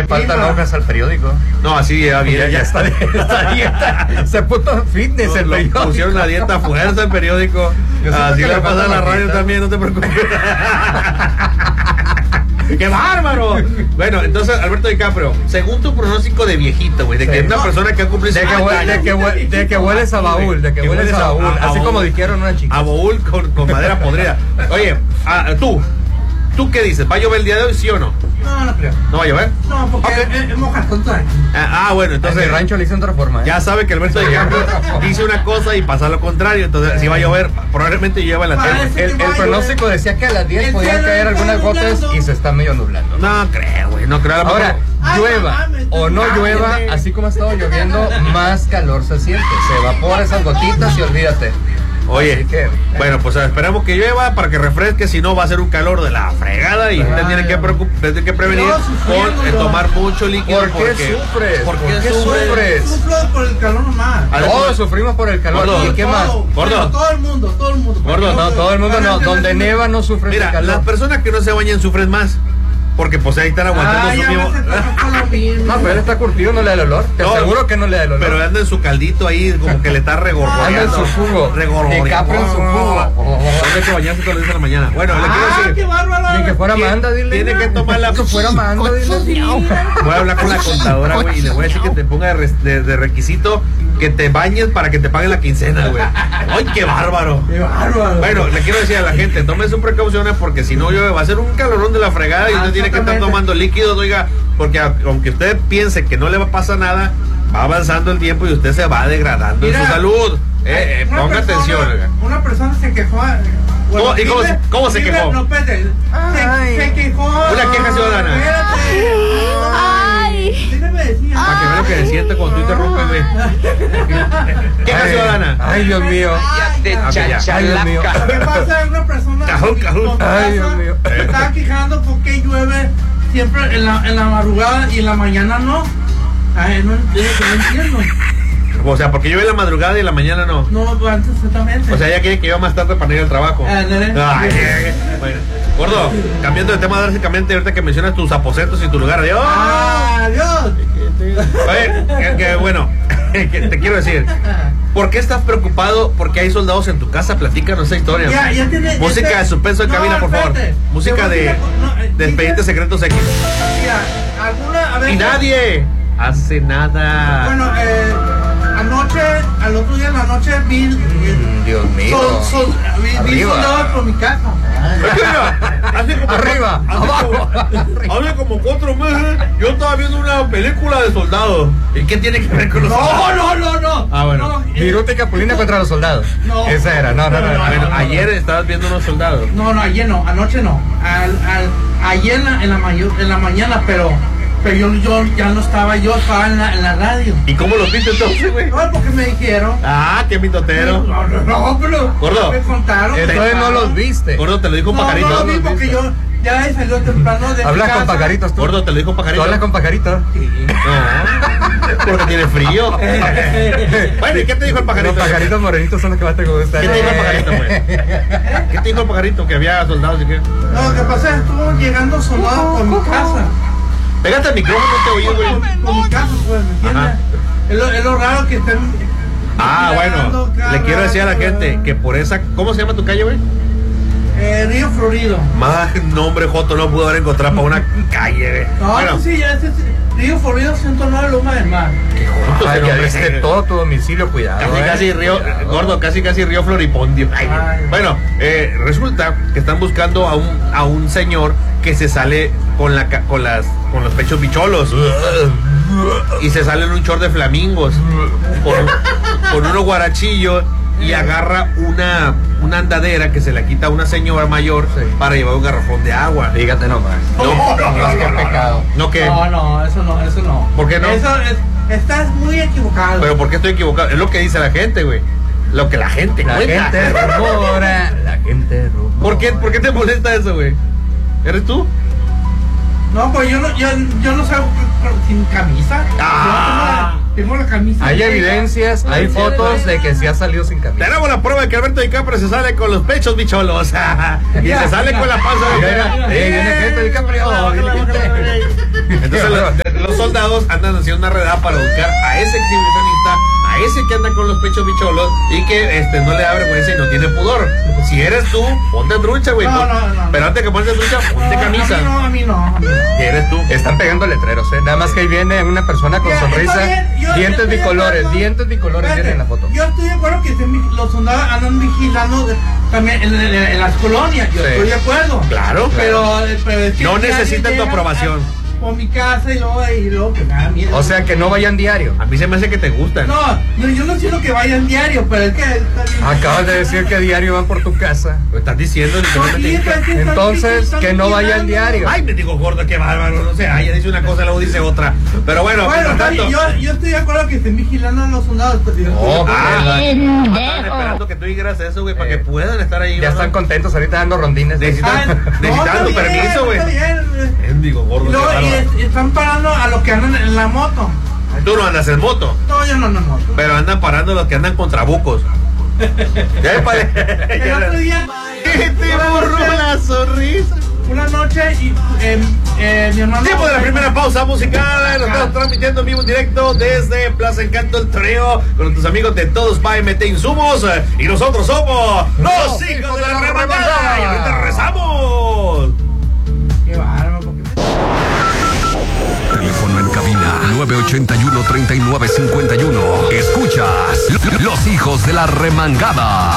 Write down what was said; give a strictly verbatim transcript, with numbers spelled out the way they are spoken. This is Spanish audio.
le faltan clima. hojas al periódico. No, así ya bien. Ya, ya está, está dieta. Se puso fitness Lo- el lo periódico. pusieron la dieta fuerza el periódico. Yo siento Así que le le pasa a falta la la radio dieta. también, no te preocupes. ¡Qué bárbaro! Bueno, entonces, Alberto DiCaprio, según tu pronóstico de viejito, güey, de que Sí. una No, persona que ha cumplido De que, cincuenta hue- de, años, que hue- de que hueles a baúl, de que, Que hueles hueles a a- baúl, a- a así como baúl. dijeron una chica. a baúl con, con madera podrida. Oye, ah, tú, ¿tú qué dices? ¿Va a llover el día de hoy, sí o no? No, no creo. ¿No va a llover? No, porque Ok. es, es mojatón aquí. Ah, ah, bueno, Entonces, entonces el rancho le hizo otra forma. ¿eh? ya sabe que Alberto DiCaprio dice una cosa y pasa lo contrario. Entonces, si va a llover, probablemente llueva en la tarde. Parece El, que el va a pronóstico llover. decía que a las diez El podían cielo caer está algunas gotas nublado. y se está medio nublando. No creo, güey, no creo. A lo Ahora, mejor- Ay, llueva no mames, o no cállate. llueva, así como ha estado lloviendo, más calor se siente. Se evapora esas gotitas y olvídate. Oye, Así que, bueno, pues esperamos que llueva para que refresque, si no va a ser un calor de la fregada y usted tiene que, preocup- tiene que prevenir Yo con sufriendo, eh, yo. tomar mucho líquido. ¿Por qué porque, sufres? ¿Por qué, ¿Por qué sufres? sufres? Sufro por el calor nomás. A ver, Todos sufrimos por el calor. Gordo, ¿Y qué más? Todo, Gordo. bueno, todo el mundo, todo el mundo. Gordo, No, todo el mundo no. Donde neva no sufre de Mira, calor. las personas que no se bañan sufren más. Porque pues ahí están aguantando Ay, su ya mismo. me hace trabajo lo mismo. No, pero él está curtido, no le da el olor. Te No, aseguro que no le da el olor. Pero anda en su caldito ahí, como que le está Anda en regorgoreando. su jugo. Regorgoreando. DiCaprio en su jugo. Tiene que bañarse todos los días de la mañana. Bueno, le quiero Ah, decir. qué bárbaro. Ni que fuera Tiene- Amanda, dile. tiene que tomar la- Que fuera Amanda, dile. Voy a hablar con la contadora, güey, y le voy a decir que te ponga de, res- de- de requisito que te bañes para que te paguen la quincena, güey. ¡Ay, qué bárbaro! Qué bárbaro. Bueno, le quiero decir a la gente, tomen sus precauciones porque si no llueve va a ser un calorón de la fregada y Ah, usted tiene que estar exactamente. tomando líquidos, oiga, porque a- aunque usted piense que no le va a pasar nada, va avanzando el tiempo y usted se va degradando Mira, en su salud. Eh, eh, una ponga persona- atención, oiga. Una persona se quejó. ¿Cómo- y cómo se- cómo se quejó? No, espérate. Ay. Se, se quejó. Una queja ciudadana. Espérate. Ay. Déjame decir. Para que vea lo que se siente cuando tú interrumpes, güey. Queja Ay, ciudadana. Ay, Dios mío. Ay, ya. Ok, ya. Ay, Dios mío. ¿Qué pasa? Una persona Cajón, cajón. con casa Ay, Dios mío. se estaba quejando porque llueve siempre en la, en la madrugada y en la mañana no. Ay, no, es que no entiendo. O sea, porque llueve en la madrugada y en la mañana no. No, antes exactamente. O sea, ella quiere que yo más tarde para ir al trabajo. Ah, ¿no? Ay, ay, ay. Bueno, gordo, cambiando de tema drásticamente, ahorita que mencionas tus aposentos y tu lugar. Adiós. Ah, adiós. Oye, que, que bueno, que te quiero decir, ¿por qué estás preocupado? Porque hay soldados en tu casa. Platícanos esa historia. Ya, ya tiene- Música ya de te- suspenso en no, cabina, por favor. espérate. Música Te voy a de, decir una- no, eh, de Expedientes dice- Secretos X. Mira, alguna, a ver, Y nadie hace nada. Bueno, eh, anoche, al otro día en la noche vi. Mm, Dios mío. Sol, sol, vi, vi Arriba. soldados por mi casa. Es que mira, hace como- Arriba, hace abajo, como- hace como cuatro meses yo estaba viendo una película de soldados. ¿Y qué tiene que ver con los soldados? No, no, no, no. Ah, bueno. No, eh, Viruta y Capulina contra los soldados. No. Esa era, no, no, no. No, no, no, Bueno, no. ayer estabas viendo unos soldados. no, no, ayer no, anoche no. Al, al, ayer en la, en, la mayo- en la mañana, pero, pero yo, yo ya no estaba, yo estaba en la, en la radio. ¿Y cómo los viste entonces, güey? No, porque me dijeron. Ah, qué mitotero. No, no, no, pero Gordo. me contaron. Entonces no los viste. Gordo, te lo dijo un No, pajarito. no lo vi los porque viste. yo ya he salido temprano de mi Hablas con casa. pajaritos tú. Gordo, te lo dijo un ¿Tú pajarito. hablas con pajaritos? No, porque tiene frío. Bueno, ¿y qué te dijo el pajarito? Los pajaritos morenitos son los que más te gustan. ¿Qué te dijo el pajarito, güey? ¿Qué te dijo el pajarito? Que había soldados y qué. No, lo que pasa es que estuvo llegando soldados por mi casa. Pégate al micrófono, no te oí, güey. Por, por mi casa, pues, ¿me Ajá. entiendes? Es lo, es lo raro que estén. Ah, bueno. Le quiero decir a la gente que por esa. ¿Cómo se llama tu calle, güey? Eh, Río Florido. Más nombre joto no pudo haber encontrado para una calle, güey. No, Bueno, sí, ya ese es Río Florido, ciento nueve Loma del Mar. joto, Ay, señor, ya diste eh, todo tu domicilio, cuidado. Casi, eh. casi río, Cuidado. gordo, casi, casi río Floripondio. Ay, Ay. bueno, eh, resulta que están buscando a un, a un señor que se sale con la ca- con las con los pechos bicholos y se sale en un short de flamingos con, con unos guarachillos y agarra una una andadera que se la quita a una señora mayor Sí. para llevar un garrafón de agua. Fíjate nomás. No, No, no, no, qué pecado. No, que No, no, eso no, eso no. ¿Por qué no? Eso es, estás muy equivocado. pero ¿por qué estoy equivocado? Es lo que dice la gente, güey. Lo que la gente La cuenta. gente rumora. La gente rumora. ¿Por qué, ¿Por qué te molesta eso, güey? ¿Eres tú? No, pues yo no, yo, yo no salgo con- sin camisa. Ah. Yo tengo, la, tengo la camisa. Hay bien. evidencias, hay fotos de que sí ha salido sin camisa. Tenemos la prueba de que Alberto DiCaprio se sale con los pechos bicholos. y Mira, se sale mira. con la panza de Mira, mira, fuera. eh, viene gente DiCaprio, viene gente. Entonces, la- los soldados andan haciendo una redada para buscar a ese exhibicionista, a ese que anda con los pechos bicholos y que este no le da vergüenza y no tiene pudor. Si eres tú, ponte trucha, güey. No, no, no, Pero antes que ponte trucha, ponte No, camisa. A mí no, a mí no. A mí no. Si eres tú. Están pegando letreros, ¿eh? Nada más que ahí viene una persona con Ya, sonrisa, está bien, yo- yo dientes estoy de bicolores, acuerdo. dientes bicolores Espérate, viene en la foto. Yo estoy de acuerdo que estén vi- los soldados andan vigilando de- también en, en- en las colonias. Yo Sí. estoy de acuerdo. Claro. Pero, pero es que No si necesitan alguien tu llega aprobación. a- Por mi casa y luego, y luego que me da miedo. O sea, que no vayan diario. A mí se me hace que te gustan. No, no, yo no quiero que vayan diario, pero es que está bien. Acabas de decir que diario van por tu casa. Lo estás diciendo. No, sí, literalmente. pero es que están- Entonces, están que no vayan vigilando. diario. Ay, me digo gordo, qué bárbaro. No sé, ella dice una cosa, luego dice otra. Pero bueno, Bueno, mientras está bien, tanto. yo, yo estoy de acuerdo que estén vigilando a los soldados. Pero yo estoy de Oh, acuerdo. Ah, Pendejo. estaban esperando que tú dijeras eso, güey, para Eh, que puedan estar ahí. Ya ¿verdad? están contentos ahorita dando rondines. Necesitan, Ay, no, necesitan está tu bien, permiso, güey. está bien. Mendigo gordo, Y, qué luego, y bárbaro. es- están parando a los que andan en la moto. Tú no andas en moto, No, yo no ando en moto. pero andan parando los que andan con trabucos. Ya me El otro día, te borró la sonrisa. una noche, y eh, eh, mi hermano. Tiempo de la primera pausa musical. Nos estamos transmitiendo en vivo en directo desde Plaza Encanto El Trío con nuestros amigos de Todos Pa' M T Insumos. Y nosotros somos los hijos de la remangada. Y ahorita regresamos. Qué bárbaro. ¿Por qué te- Teléfono en cabina nueve ochenta y uno, treinta y nueve cincuenta y uno. Escuchas Los Hijos de la Remangada.